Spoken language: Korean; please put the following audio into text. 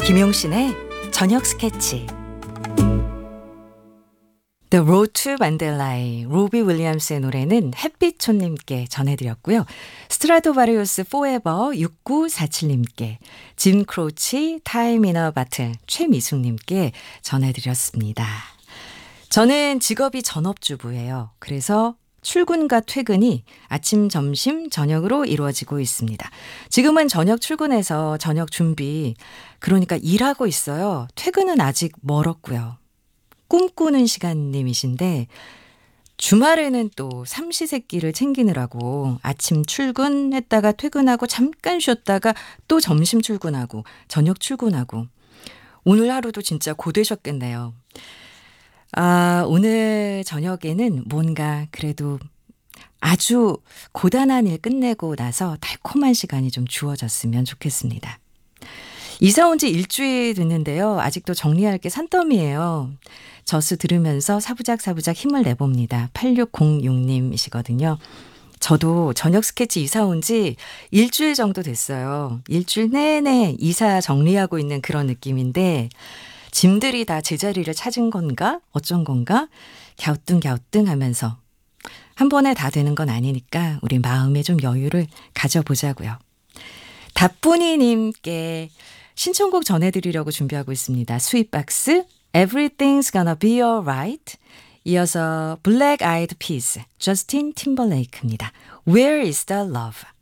김용신의 저녁 스케치. The Road to Mandalay, 로비 윌리엄스의 노래는 햇빛촌님께 전해드렸고요. 스트라토바리우스 Forever 6947님께, 짐 크로치 Time in a Bottle 최미숙님께 전해드렸습니다. 저는 직업이 전업주부예요. 그래서 출근과 퇴근이 아침, 점심, 저녁으로 이루어지고 있습니다. 지금은 저녁 출근해서 저녁 준비, 그러니까 일하고 있어요. 퇴근은 아직 멀었고요. 꿈꾸는 시간님이신데 주말에는 또 삼시세끼를 챙기느라고 아침 출근했다가 퇴근하고 잠깐 쉬었다가 또 점심 출근하고 저녁 출근하고 오늘 하루도 진짜 고되셨겠네요. 오늘 저녁에는 뭔가 그래도 아주 고단한 일 끝내고 나서 달콤한 시간이 좀 주어졌으면 좋겠습니다. 이사 온 지 일주일 됐는데요. 아직도 정리할 게 산더미예요. 저수 들으면서 사부작사부작 힘을 내봅니다. 8606님이시거든요. 저도 저녁 스케치 이사 온 지 일주일 정도 됐어요. 일주일 내내 이사 정리하고 있는 그런 느낌인데 짐들이 다 제자리를 찾은 건가? 어쩐 건가? 갸우뚱갸우뚱 하면서 한 번에 다 되는 건 아니니까 우리 마음에 좀 여유를 가져보자고요. 다뿌니님께 신청곡 전해드리려고 준비하고 있습니다. 스윗박스, Everything's Gonna Be Alright. 이어서 Black Eyed Peas, 저스틴 팀벌레이크입니다. Where is the Love?